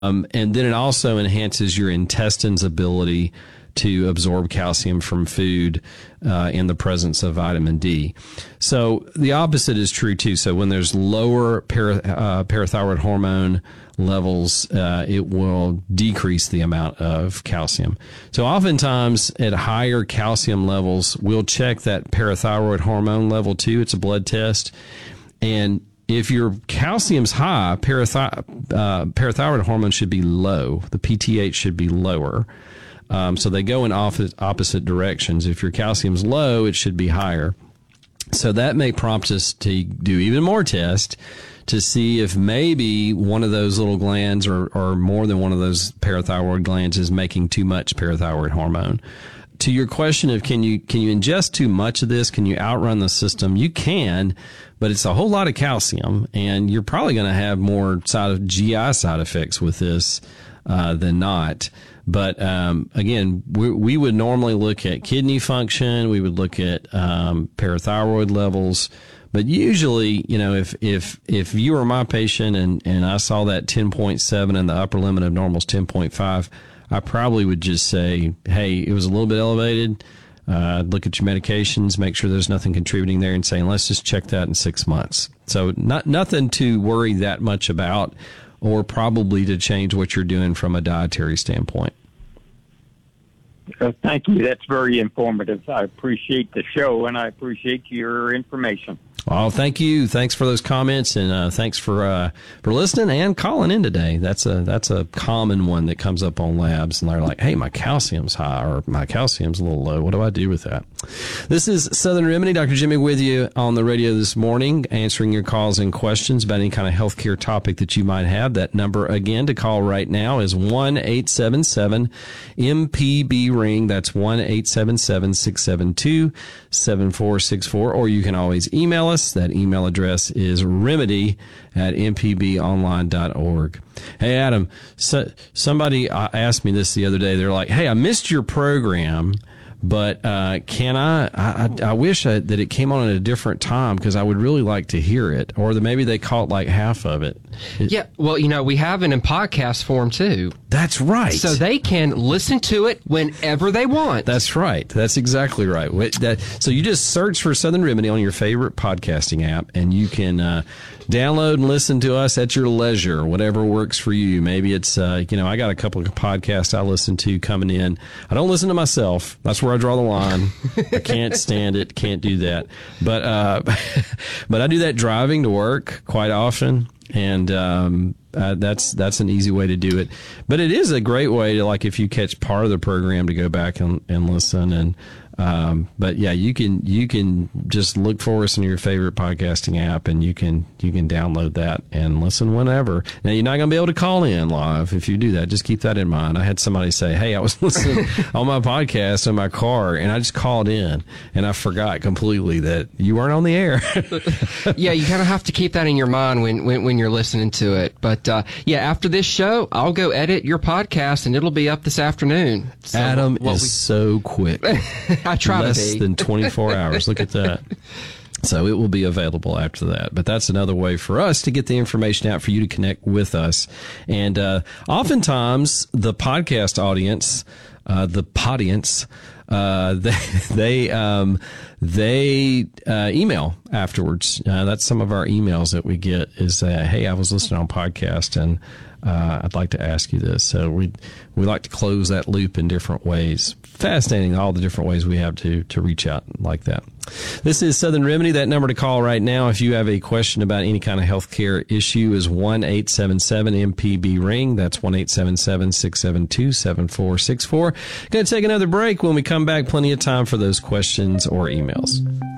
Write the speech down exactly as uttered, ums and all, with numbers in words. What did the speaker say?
Um, and then it also enhances your intestine's ability to absorb calcium from food uh, in the presence of vitamin D. So the opposite is true too. So when there's lower para, uh, parathyroid hormone levels, uh, it will decrease the amount of calcium. So oftentimes at higher calcium levels, we'll check that parathyroid hormone level too. It's a blood test. And if your calcium's high, parathy- uh, parathyroid hormone should be low. The P T H should be lower. Um, so they go in opposite, opposite directions. If your calcium's low, it should be higher. So that may prompt us to do even more tests to see if maybe one of those little glands or, or more than one of those parathyroid glands is making too much parathyroid hormone. To your question of can you can you ingest too much of this? Can you outrun the system? You can, but it's a whole lot of calcium, and you're probably going to have more side G I side effects with this uh, than not. But um, again, we, we would normally look at kidney function. We would look at um, parathyroid levels. But usually, you know, if if if you were my patient and, and I saw that ten point seven and the upper limit of normal is ten point five, I probably would just say, hey, it was a little bit elevated. Uh, look at your medications, make sure there's nothing contributing there, and saying, let's just check that in six months. So not nothing to worry that much about, or probably to change what you're doing from a dietary standpoint. Uh, thank you. That's very informative. I appreciate the show, and I appreciate your information. Well, thank you. Thanks for those comments, and uh, thanks for uh, for listening and calling in today. That's a that's a common one that comes up on labs, and they're like, "Hey, my calcium's high, or my calcium's a little low. What do I do with that?" This is Southern Remedy. Doctor Jimmy with you on the radio this morning, answering your calls and questions about any kind of healthcare topic that you might have. That number again to call right now is one eight seven seven M P B ring. That's one eight seven seven six seven two seven four six four, or you can always email us. That email address is remedy at m p b online dot org. Hey, Adam, so, somebody asked me this the other day. They're like, hey, I missed your program, but uh, can I, I, I wish I, that it came on at a different time because I would really like to hear it. Or that maybe they caught like half of it. it. Yeah, well, you know, we have it in podcast form too. That's right. So they can listen to it whenever they want. That's right. That's exactly right. That, so you just search for Southern Remedy on your favorite podcasting app, and you can uh, download and listen to us at your leisure, whatever works for you. Maybe it's, uh, you know, I got a couple of podcasts I listen to coming in. I don't listen to myself. That's where I draw the line. I can't stand it. Can't do that. But, uh, but I do that driving to work quite often. And, um, uh, that's, that's an easy way to do it. But it is a great way to, like, if you catch part of the program, to go back and, and listen. And, um, but yeah, you can, you can just look for us in your favorite podcasting app, and you can, you can download that and listen whenever. Now, you're not going to be able to call in live if you do that. Just keep that in mind. I had somebody say, hey, I was listening on my podcast in my car, and I just called in, and I forgot completely that you weren't on the air. Yeah, you kind of have to keep that in your mind when, when, when you're listening to it. But, uh, yeah, after this show, I'll go edit your podcast, and it'll be up this afternoon. So Adam what, what is we... so quick. I try Less to be. than twenty-four hours. Look at that. So it will be available after that. But that's another way for us to get the information out for you to connect with us. And uh, oftentimes the podcast audience, uh, the podience, uh, they they um, they uh, email afterwards. Uh, that's some of our emails that we get is, uh, hey, I was listening on podcast, and uh, I'd like to ask you this. So we we like to close that loop in different ways. Fascinating, all the different ways we have to to reach out like that. This is Southern Remedy. That number to call right now if you have a question about any kind of healthcare issue is one eight seven seven M P B ring. That's one eight seven seven six seven two seven four six four. Going to take another break. When we come back, plenty of time for those questions or emails.